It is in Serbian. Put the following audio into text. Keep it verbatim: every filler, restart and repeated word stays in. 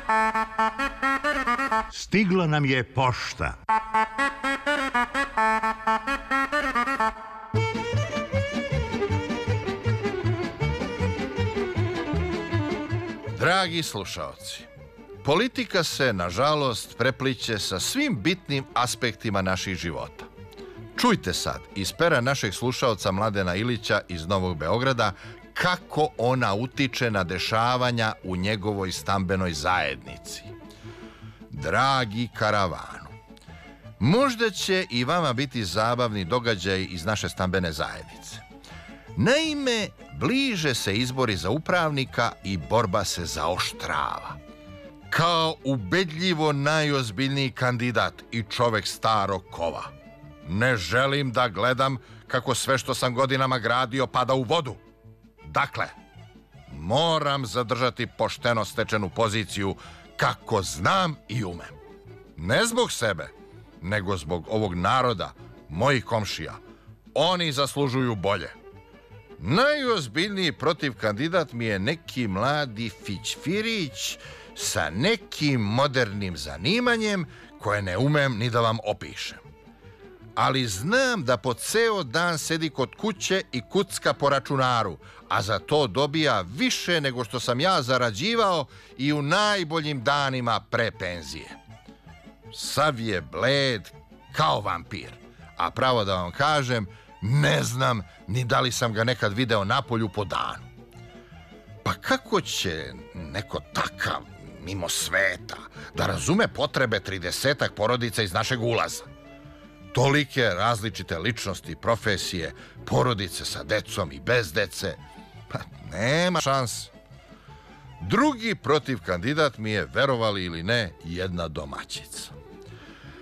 Stigla nam je pošta. Dragi slušaoci, politika se, nažalost, prepliće sa svim bitnim aspektima naših života. Čujte sad iz pera našeg slušaoca Mladena Ilića iz Novog Beograda kako ona utiče na dešavanja u njegovoj stambenoj zajednici. Dragi karavanu, možda će i vama biti zabavni događaj iz naše stambene zajednice. Naime, bliže se izbori za upravnika i borba se zaoštrava. Kao ubedljivo najozbiljniji kandidat i čovek starog kova, ne želim da gledam kako sve što sam godinama gradio pada u vodu. Dakle, moram zadržati pošteno stečenu poziciju kako znam i umem. Ne zbog sebe, nego zbog ovog naroda, mojih komšija. Oni zaslužuju bolje. Najozbiljniji protiv kandidat mi je neki mladi fićfirić sa nekim modernim zanimanjem koje ne umem ni da vam opišem. Ali znam da po ceo dan sedi kod kuće i kucka po računaru, a za to dobija više nego što sam ja zarađivao i u najboljim danima pre penzije. Sav je bled kao vampir, a pravo da vam kažem, ne znam ni da li sam ga nekad video napolju po danu. Pa kako će neko takav, mimo sveta, da razume potrebe tridesetak porodica iz našeg ulaza? Tolike različite ličnosti, profesije, porodice sa decom i bez dece, pa nema šanse. Drugi protiv kandidat mi je, verovali ili ne, jedna domaćica.